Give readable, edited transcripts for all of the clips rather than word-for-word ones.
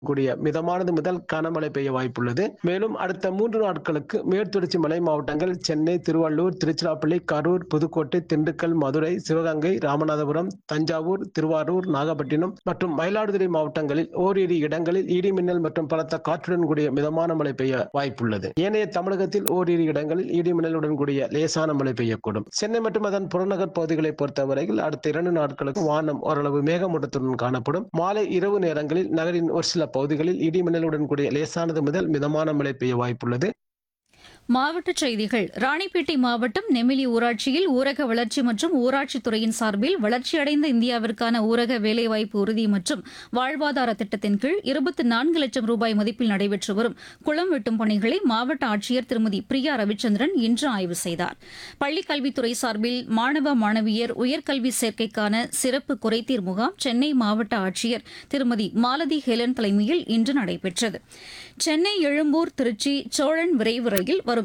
கூடிய மிதமானது முதல் கனமழை பெய்ய வாய்ப்புள்ளது. மேலும் அடுத்த 3 நாட்களுக்கு மேற்குத்தொடர்ச்சி மலை மாவட்டங்கள் சென்னை, திருவள்ளூர், திருச்சிராப்பள்ளி, கரூர், புதுக்கோட்டை, திண்டுக்கல், மதுரை, சிவகங்கை, ராமநாதபுரம், தஞ்சாவூர், திருவாரூர், நாகப்பட்டினம் மற்றும் மயிலாடுதுறை மாவட்டங்களில் ஓரிரு இடங்களில் இடி மின்னல் மற்றும் பலத்த காற்றுடன் கூடிய மிதமான மழை பெய்ய வாய்ப்புள்ளது. ஏனைய தமிழகத்தில் ஓரிரு இடங்களில் இடி மின்னலுடன் கூடிய லேசான மழை பெய்யக்கூடும். சென்னை மற்றும் அதன் புறநகர் பகுதிகளை பொறுத்தவரையில் அடுத்த 2 நாட்களுக்கு வானம் ஓரளவு மேகமூட்டத்துடன் காணப்படும். மாலை இரவு நேரங்களில் நகரின் ஒரு சில பகுதிகளில் இடி மின்னலுடன் கூடிய லேசானது முதல் மிதமான மழை பெய்ய வாய்ப்புள்ளது. மாவட்டச் செய்திகள். ராணிப்பேட்டை மாவட்டம் நெமிலி ஊராட்சியில் ஊரக வளர்ச்சி மற்றும் ஊராட்சித்துறையின் சார்பில் வளர்ச்சியடைந்த இந்தியாவிற்கான ஊரக வேலைவாய்ப்பு உறுதி மற்றும் வாழ்வாதார திட்டத்தின் கீழ் 24 லட்சம் ரூபாய் மதிப்பில் நடைபெற்று வரும் குளம் வெட்டும் பணிகளை மாவட்ட ஆட்சியர் திருமதி பிரியா ரவிச்சந்திரன் இன்று ஆய்வு செய்தார். பள்ளிக் கல்வித்துறை சார்பில் மாணவ மாணவியர் உயர்கல்வி சேர்க்கைக்கான சிறப்பு குறைதீர் முகாம் சென்னை மாவட்ட ஆட்சியர் திருமதி மாலதி ஹெலன் தலைமையில் இன்று நடைபெற்றது. சென்னை எழும்பூர் திருச்சி சோழன் விரைவு ரயில் வரும்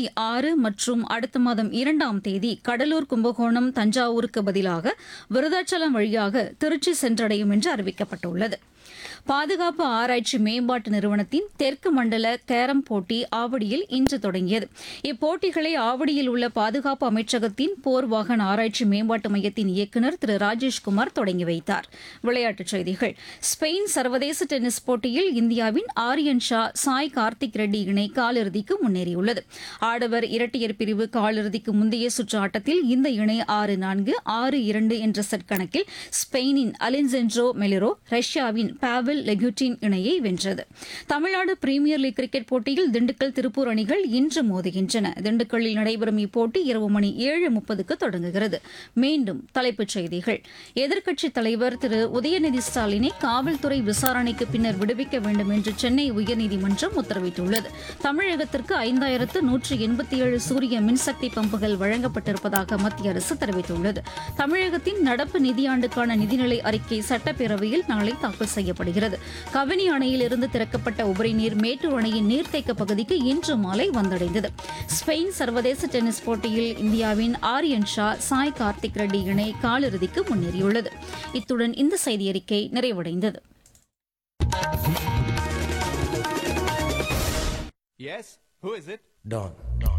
26 மற்றும் அடுத்த மாதம் 2ஆம் தேதி கடலூர், கும்பகோணம், தஞ்சாவூருக்கு பதிலாக விருதாச்சலம் வழியாக திருச்சி சென்றடையும் என்று அறிவிக்கப்பட்டுள்ளது. பாதுகாப்பு ஆராய்ச்சி மேம்பாட்டு நிறுவனத்தின் தெற்கு மண்டல கேரம் போட்டி ஆவடியில் இன்று தொடங்கியது. இப்போட்டிகளை ஆவடியில் உள்ள பாதுகாப்பு அமைச்சகத்தின் போர் வாகன ஆராய்ச்சி மேம்பாட்டு மையத்தின் இயக்குநர் திரு ராஜேஷ்குமார் தொடங்கி வைத்தார். விளையாட்டுச் செய்திகள். ஸ்பெயின் சர்வதேச டென்னிஸ் போட்டியில் இந்தியாவின் ஆரியன் ஷா, சாய் கார்த்திக் ரெட்டி இணை காலிறுதிக்கு முன்னேறியுள்ளது. ஆடவர் இரட்டையர் பிரிவு காலிறுதிக்கு முந்தைய சுற்று ஆட்டத்தில் இந்த இணை 6-4, 6-2 என்ற செட் கணக்கில் ஸ்பெயினின் அலென்சென்ட்ரோ மெலிரோ, ரஷ்யாவின் பாவெல் லெகுட்டின் இணையை வென்றது. தமிழ்நாடு பிரீமியர் லீக் கிரிக்கெட் போட்டியில் திண்டுக்கல், திருப்பூர் அணிகள் இன்று மோதுகின்றன. திண்டுக்கல்லில் நடைபெறும் இப்போட்டி இரவு மணி 7:30க்கு தொடங்குகிறது. மீண்டும் தலைப்புச் செய்திகள். எதிர்க்கட்சித் தலைவர் திரு உதயநிதி ஸ்டாலினை காவல்துறை விசாரணைக்கு பின்னர் விடுவிக்க வேண்டும் என்று சென்னை உயர்நீதிமன்றம் உத்தரவிட்டுள்ளது. தமிழகத்திற்கு 5187 சூரிய மின்சக்தி பம்புகள் வழங்கப்பட்டிருப்பதாக மத்திய அரசு தெரிவித்துள்ளது. தமிழகத்தின் நடப்பு நிதியாண்டுக்கான நிதிநிலை அறிக்கை சட்டப்பேரவையில் நாளை தாக்கல் செய்யப்படுகிறது. கபினி அணையிலிருந்து திறக்கப்பட்ட உபரி நீர் மேட்டூர் அணையின் நீர்த்தேக்க பகுதிக்கு இன்று மாலை வந்தடைந்தது. ஸ்பெயின் சர்வதேச டென்னிஸ் போட்டியில் இந்தியாவின் ஆரியன் ஷா, சாய் கார்த்திக் ரெட்டி இணை காலிறுதிக்கு முன்னேறியுள்ளது. இத்துடன் இந்த செய்தியறிக்கை நிறைவடைந்தது. Yes, who is it? Don.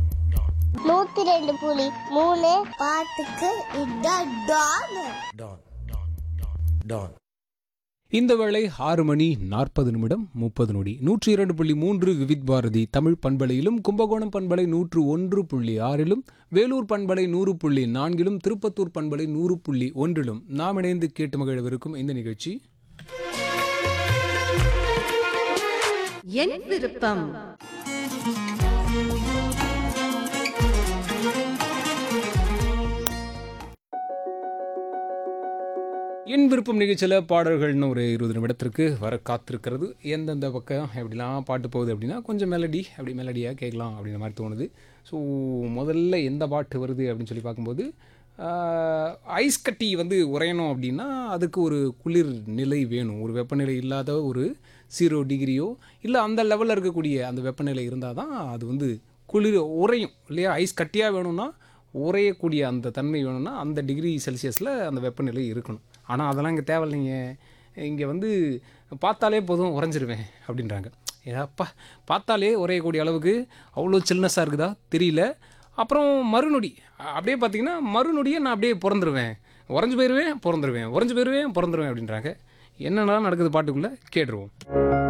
102.3 பாட்டுக்கு இதான் டான். Don. Don. இந்த வேளை 6 மணி 40 நிமிடம் 30 நொடி. 102.3 விவித் பாரதி தமிழ் பண்பலையிலும், கும்பகோணம் பண்பலை 101.6லும், வேலூர் பண்பலை 100.4லும், திருப்பத்தூர் பண்பலை 100.1லும் நாம் இணைந்து கேட்டு மகிழவிருக்கும் இந்த நிகழ்ச்சி என் விருப்பம். என் விருப்பம் நிகழ்ச்சியில் பாடல்கள்னு ஒரு 20 நிமிடத்திற்கு வர காத்திருக்கிறது. எந்தெந்த பக்கம் எப்படிலாம் பாட்டு போகுது அப்படின்னா கொஞ்சம் மெலடியாக கேட்கலாம் அப்படின்ற மாதிரி தோணுது. ஸோ முதல்ல எந்த பாட்டு வருது அப்படின்னு சொல்லி பார்க்கும்போது, ஐஸ் கட்டி உறையணும் அப்படின்னா அதுக்கு ஒரு குளிர் நிலை வேணும். ஒரு வெப்பநிலை இல்லாத ஒரு 0 டிகிரியோ இல்லை அந்த லெவலில் இருக்கக்கூடிய அந்த வெப்பநிலை இருந்தால் தான் அது குளிர் உறையும் இல்லையா. ஐஸ் கட்டியாக வேணும்னா, உறையக்கூடிய அந்த தன்மை வேணும்னா அந்த டிகிரி செல்சியஸில் அந்த வெப்பநிலை இருக்கணும். ஆனால் அதெல்லாம் இங்கே தேவையில்லைங்க. இங்கே பார்த்தாலே போதும் உறைஞ்சிருவேன் அப்படின்றாங்க. ஏப்பா, பார்த்தாலே உறையக்கூடிய அளவுக்கு அவ்வளோ சில்னஸாக இருக்குதா தெரியல. அப்புறம் மறுநொடி அப்படியே பார்த்திங்கன்னா மறுநொடியே நான் அப்படியே பிறந்துருவேன், உறைஞ்சி போயிடுவேன், பிறந்துருவேன், உறைஞ்சி போயிடுவேன், பிறந்துருவேன் அப்படின்றாங்க. என்னென்னலாம் நடக்குது பாட்டுக்குள்ளே கேட்டுருவோம்.